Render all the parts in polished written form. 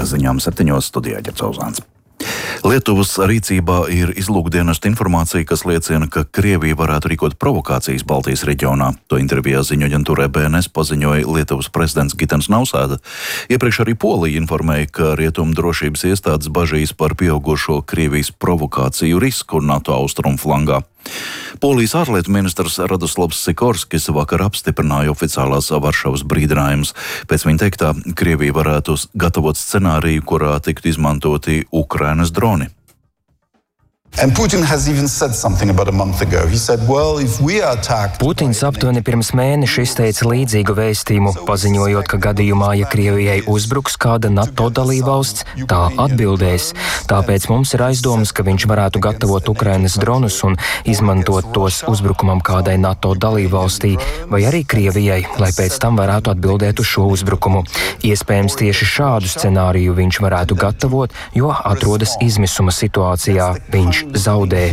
ziņām 7. studijā Ģercauzāns. Lietuvas rīcībā ir izlūkdienestu informācija, kas liecina, ka Krievija varētu rīkot provokācijas Baltijas reģionā. To intervijā ziņu aģentūrai BNS paziņoja Lietuvas prezidents Gitanas Nausēda. Iepriekš arī Polija informēja, ka rietumu drošības iestādes bažīs par pieaugušo Krievijas provokāciju risku NATO austrumu flangā. Polijas ārlietu ministrs Radoslavs Sikorskis vakar apstiprināja oficiālās Varšavas brīdinājumus. Pēc viņa teiktā, Krievija varētu gatavot scenāriju, kurā tiktu izmantoti Ukrainas droni. Putins aptuveni pirms mēneša izteica līdzīgu vēstījumu, paziņojot, ka gadījumā, ja Krievijai uzbruks kāda NATO dalībvalsts, tā atbildēs. Tāpēc mums ir aizdomas, ka viņš varētu gatavot Ukrainas dronus un izmantot tos uzbrukumam kādai NATO dalībvalstī vai arī Krievijai, lai pēc tam varētu atbildēt uz šo uzbrukumu. Iespējams, tieši šādu scenāriju viņš varētu gatavot, jo atrodas izmisuma situācijā. Viņš zaudē.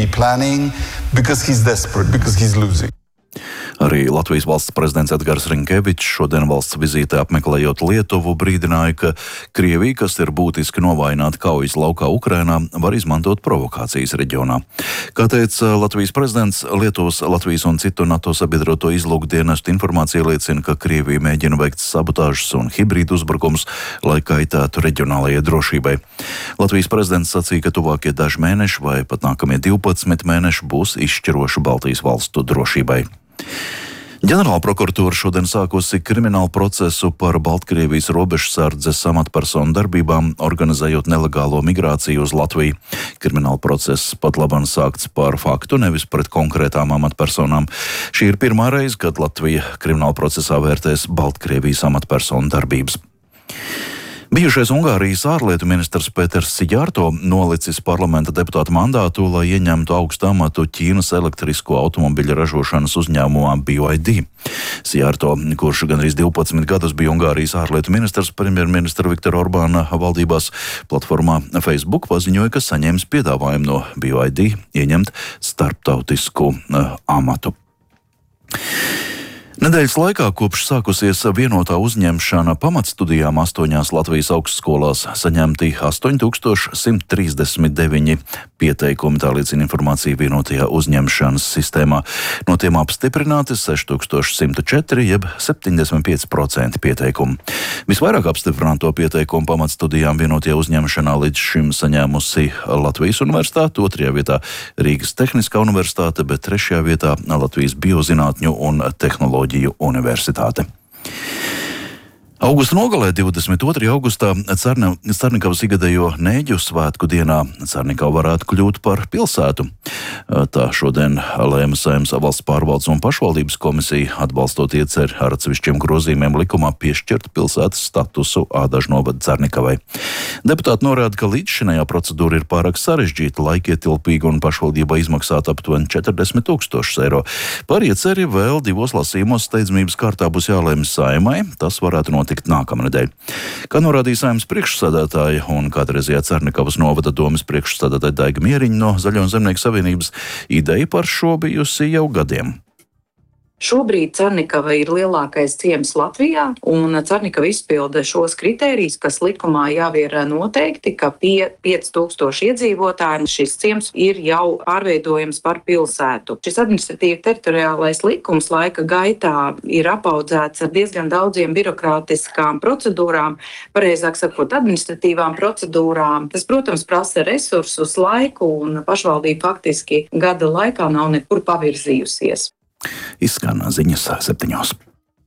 Arī Latvijas valsts prezidents Edgars Rinkevičs šodien valsts vizītē apmeklējot Lietuvu brīdināja, ka Krievija, kas ir būtiski novājināta kaujas laukā Ukrainā, var izmantot provokācijas reģionā. Kā teica Latvijas prezidents, Lietuvas, Latvijas un citu NATO sabiedroto izlūkdienestu informācija liecina, ka Krievija mēģina veikt sabotāžas un hibrīdu uzbrukums, lai kaitētu reģionālajai drošībai. Latvijas prezidents sacīja, ka tuvākie daži mēneši vai pat nākamie 12 mēneši būs izšķiroši Baltijas valstu drošībai. Ģenerāla prokuratūra šodien sākusi kriminālu procesu par Baltkrievijas robežsardzes amatpersonu darbībām, organizējot nelegālo migrāciju uz Latviju. Krimināla process pat labam sākts par faktu, nevis pret konkrētām amatpersonām. Šī ir pirmā reize, kad Latvija krimināla procesā vērtēs Baltkrievijas amatpersonu darbības. Bijušais Ungārijas ārlietu ministrs Pēters Siģārto nolicis parlamenta deputāta mandātu, lai ieņemtu augstu amatu Ķīnas elektrisko automobiļu ražošanas uzņēmumā BYD. Siģārto, kurš gandrīz 12 gadus bija Ungārijas ārlietu ministrs premjerministra Viktora Orbāna valdībās, platformā Facebook paziņoja, ka saņēmis piedāvājumu no BYD ieņemt starptautisku amatu. Nedēļas laikā, kopš sākusies vienotā uzņemšana pamatstudijām 8 Latvijas augstskolās, saņemti 8139 pieteikumi, tā liecina informācija vienotajā uzņemšanas sistēmā. No tiem apstiprināti 6104, jeb 75% pieteikumu. Visvairāk apstiprināto pieteikumu pamatstudijām vienotajā uzņemšanā līdz šim saņēmusi Latvijas universitāte, 2. vietā Rīgas Tehniskā universitāte, bet 3. vietā Latvijas Biozinātņu un tehnoloģiju universitāte. Augusta nogalē 22. augustā Carnikavas igadējo Nēģu svētku dienā Carnikava varētu kļūt par pilsētu. Tā šodien lēma Saeimas valsts pārvaldes un pašvaldības komisija, atbalstot ieceri ar atsevišķiem grozījumiem likumā piešķirt pilsētas statusu Ādažu novada Carnikavai. Deputāti norāda, ka līdzšinējā procedūra ir pārāk sarežģīta, laikietilpīga un pašvaldībā izmaksāt aptuveni 40 000 eiro. Par ieceri vēl 2 lasījumos steidzamības kārtā būs jālēma Saeimai, tas varētu notikt nākamnedēļ. Kā norādīja Saeimas priekšsēdētāja un kādreizējā Carnikavas novada domes priekšsēdētāja Daiga Mieriņa no Zaļo un Zemnieku savienības, ideja par šo bijusi jau gadiem. Šobrīd Carnikava ir lielākais ciems Latvijā, un Carnikava izpilda šos kritērijus, kas likumā jau ir noteikti, ka pie 5000 iedzīvotājiem šis ciems ir jau pārveidojams par pilsētu. Šis administratīvi teritoriālais likums laika gaitā ir apaudzēts ar diezgan daudziem birokrātiskām procedūrām, pareizāk sakot, administratīvām procedūrām. Tas, protams, prasa resursus, laiku, un pašvaldība faktiski gada laikā nav nekur pavirzījusies. Izskan ziņas 7.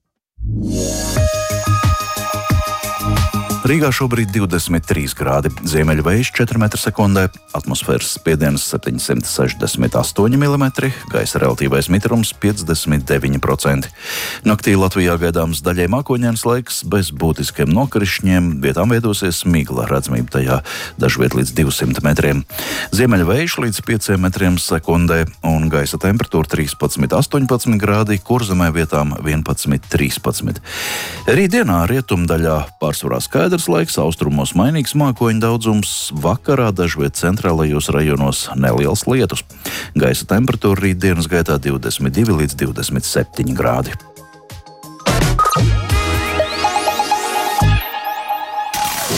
Rīgā šobrīd 23 grādi, ziemeļu vējš 4 m/sekundē, atmosfēras spiediens 768 mm, gaisa relatīvais mitrums 59%. Naktī Latvijā gaidāms daļai mākoņains laiks bez būtiskiem nokrišņiem, vietām veidosies migla, redzamība tajā dažviet līdz 200 metriem. Ziemeļu vējš līdz 5 m/sekundē un gaisa temperatūra 13–18 grādi, Kurzemē vietām 11–13. Rītdienā rietumdaļā pārsvarā skaidrs laiks, austrumos mainīgs mākoņu daudzums, vakarā dažviet centrālajos rajonos neliels lietus. Gaisa temperatūra rītdienas gaitā 22–27 grādi.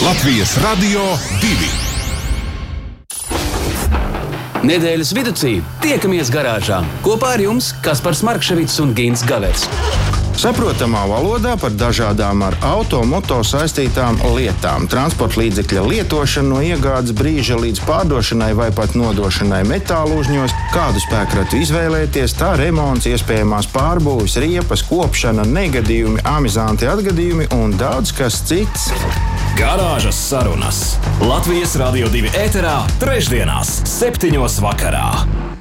Latvijas Radio 2. Nedēļas viducī tiekamies garāžā. Kopā ar jums Kaspars Markševits un Gins Gavers. Saprotamā valodā par dažādām ar automoto saistītām lietām. Transporta līdzekļa lietošana no iegādes brīža līdz pārdošanai vai pat nodošanai metālu uzņos, kādu spēkratu izvēlēties, tā remonts, iespējamās pārbūves, riepas, kopšana, negadījumi, amizanti atgadījumi un daudz kas cits. Garāžas sarunas Latvijas Radio 2 ēterā trešdienās 7:00 vakarā.